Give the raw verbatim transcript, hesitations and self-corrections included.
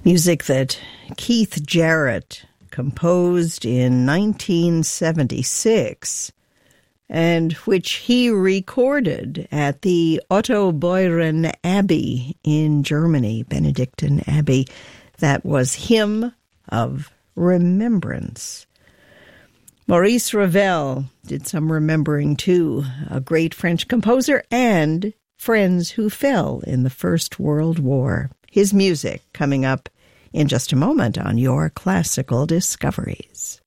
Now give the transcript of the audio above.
Music that Keith Jarrett composed in nineteen seventy-six and which he recorded at the Otto Beuren Abbey in Germany, Benedictine Abbey. That was Hymn of Remembrance. Maurice Ravel did some remembering too, a great French composer and friends who fell in the First World War. His music coming up in just a moment on Your Classical Discoveries.